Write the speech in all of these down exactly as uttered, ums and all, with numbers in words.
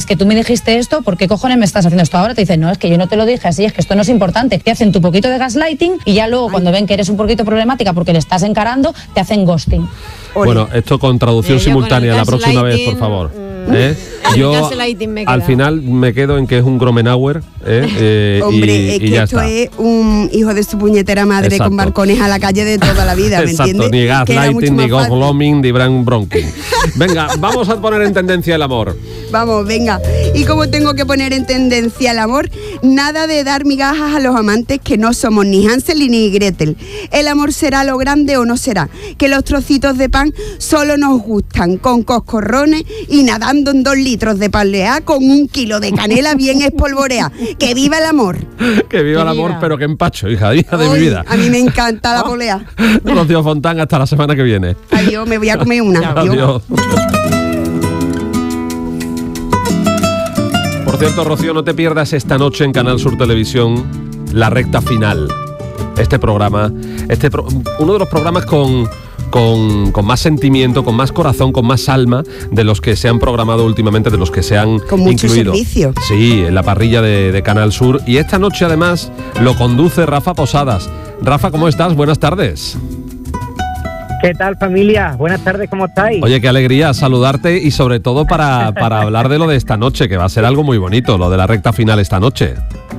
que tú me dijiste esto, ¿por qué cojones me estás haciendo esto ahora? Te dicen, no, es que yo no te lo dije así, es que esto no es importante. Te hacen tu poquito de gaslighting y ya luego, Ay. cuando ven que eres un poquito problemática porque le estás encarando, te hacen ghosting. Bueno, esto con traducción eh, simultánea la próxima vez, por favor. Mm, ¿Eh? Yo al final me quedo en que es un Gromenauer. ¿eh? Eh, Hombre, y, es y que ya esto está. es un hijo de su puñetera madre. Exacto. Con balcones a la calle de toda la vida, ¿me Exacto, entiendes? ni gaslighting, ni ghost-gloaming, ni brand bronking. Venga, vamos a poner en tendencia el amor. Vamos, venga. Y como tengo que poner en tendencia el amor, nada de dar migajas a los amantes que no somos ni Hansel ni Gretel. El amor será lo grande o no será. Que los trocitos de pan solo nos gustan con coscorrones y nadando en dos litros de palea con un kilo de canela bien espolvoreada. ¡Que viva el amor! Que viva el amor, pero que empacho, hija, hija de Hoy, mi vida. A mí me encanta la polea. Rocío Fontán, hasta la semana que viene. Adiós, me voy a comer una. Adiós. Por cierto, Rocío, no te pierdas esta noche en Canal Sur Televisión La Recta Final. Este programa, este pro, uno de los programas con, con, con más sentimiento, con más corazón, con más alma de los que se han programado últimamente, de los que se han con mucho incluido. Servicio. Sí, en la parrilla de, de Canal Sur. Y esta noche además lo conduce Rafa Posadas. Rafa, ¿cómo estás? Buenas tardes. ¿Qué tal, familia? Buenas tardes, ¿cómo estáis? Oye, qué alegría saludarte y sobre todo para, para hablar de lo de esta noche, que va a ser algo muy bonito, lo de la recta final esta noche.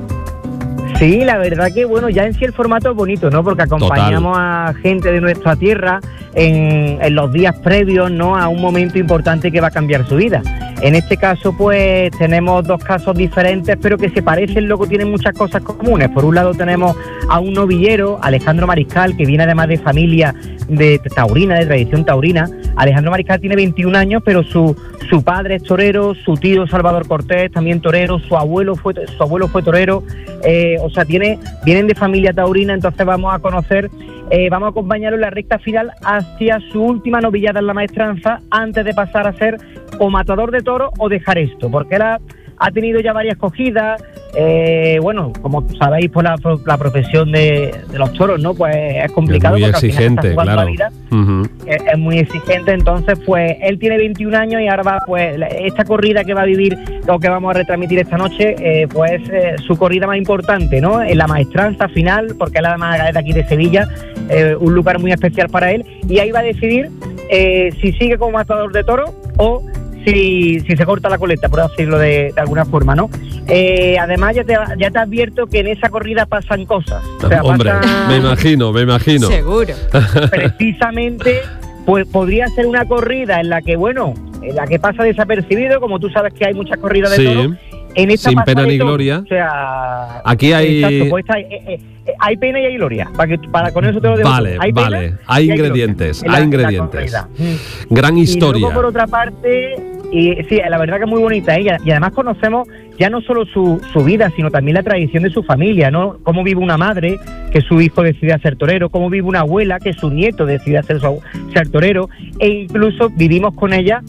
Sí, la verdad que, bueno, ya en sí el formato es bonito, ¿no? Porque acompañamos Total. a gente de nuestra tierra en, en los días previos, ¿no? A un momento importante que va a cambiar su vida. En este caso, pues, tenemos dos casos diferentes, pero que se parecen, luego tienen muchas cosas comunes. Por un lado tenemos a un novillero, Alejandro Mariscal, que viene además de familia de taurina, de tradición taurina. Alejandro Mariscal tiene veintiún años, pero su, su padre es torero, su tío Salvador Cortés también torero, su abuelo fue, su abuelo fue torero, eh, o sea, tiene, vienen de familia taurina, entonces vamos a conocer, eh, vamos a acompañarlo en la recta final hacia su última novillada en la maestranza, antes de pasar a ser o matador de toros o dejar esto, porque él ha, ha tenido ya varias cogidas, eh, bueno, como sabéis, por la, por la profesión de, de los toros, ¿no? Pues es complicado. Es muy exigente, claro. Vida, uh-huh. es, es muy exigente, entonces, pues, él tiene veintiún años y ahora va, pues, esta corrida que va a vivir, o que vamos a retransmitir esta noche, eh, pues, eh, su corrida más importante, ¿no? En la maestranza final, porque él además es de aquí de Sevilla, eh, un lugar muy especial para él, y ahí va a decidir eh, si sigue como matador de toros o Si, si se corta la coleta, por decirlo de, de alguna forma, ¿no? Eh, además, ya te, ya te advierto que en esa corrida pasan cosas. O sea, Hombre, pasa... me imagino, me imagino. Seguro. Precisamente, pues podría ser una corrida en la que, bueno, en la que pasa desapercibido, como tú sabes que hay muchas corridas de sí. toros. En esta Sin pena ni gloria. O sea, aquí hay... Exacto, pues está, eh, eh, hay pena y hay gloria. Para, que, para con eso te lo digo. Vale, hay vale. Hay ingredientes, hay, hay ingredientes. Mm. Gran historia. Y luego, por otra parte, y sí, la verdad que es muy bonita ella. Y además conocemos ya no solo su, su vida, sino también la tradición de su familia, ¿no? Cómo vive una madre, que su hijo decide ser torero, cómo vive una abuela, que su nieto decide ser, ser torero, e incluso vivimos con ella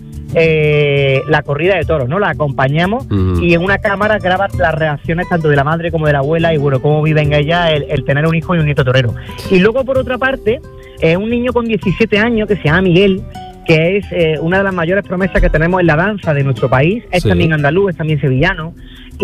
Eh, la corrida de toros, ¿no? La acompañamos uh-huh. y en una cámara graba las reacciones tanto de la madre como de la abuela y, bueno, cómo viven ella el, el tener un hijo y un nieto torero. Y luego, por otra parte, eh, un niño con diecisiete años que se llama Miguel, que es eh, una de las mayores promesas que tenemos en la danza de nuestro país, es sí. también andaluz, es también sevillano,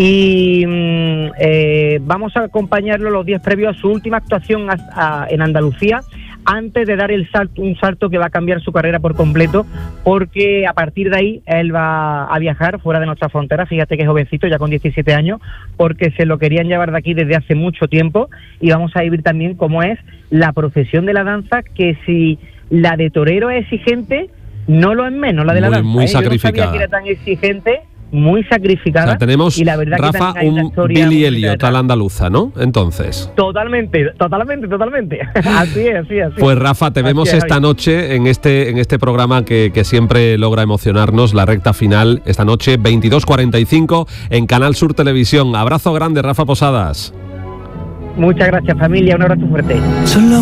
y mm, eh, vamos a acompañarlo los días previos a su última actuación a, a, en Andalucía, antes de dar el salto, un salto que va a cambiar su carrera por completo, porque a partir de ahí él va a viajar fuera de nuestra frontera. Fíjate que es jovencito, ya con diecisiete años, porque se lo querían llevar de aquí desde hace mucho tiempo, y vamos a vivir también cómo es la profesión de la danza, que si la de torero es exigente, no lo es menos la de la muy, danza. Muy ¿eh? sacrificada. Yo no sabía que era tan exigente, muy sacrificada. O sea, tenemos, y la verdad, Rafa, que un Billy Elliot a la andaluza, ¿no? Entonces. Totalmente, totalmente, totalmente. Así es, así es. Así. Pues Rafa, te así vemos es, esta Javi. noche en este en este programa que, que siempre logra emocionarnos, la recta final, esta noche, veintidós cuarenta y cinco, en Canal Sur Televisión. Abrazo grande, Rafa Posadas. Muchas gracias, familia. Un abrazo fuerte. Solo